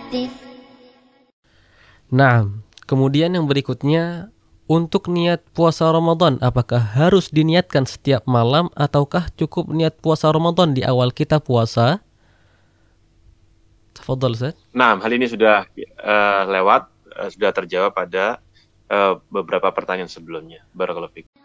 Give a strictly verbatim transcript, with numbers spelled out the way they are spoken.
Nah, kemudian yang berikutnya, untuk niat puasa Ramadan, apakah harus diniatkan setiap malam ataukah cukup niat puasa Ramadan di awal kita puasa? Tafadhal, Ustaz. Nah, hal ini sudah uh, lewat, uh, sudah terjawab pada uh, beberapa pertanyaan sebelumnya. Barakallahu fiik.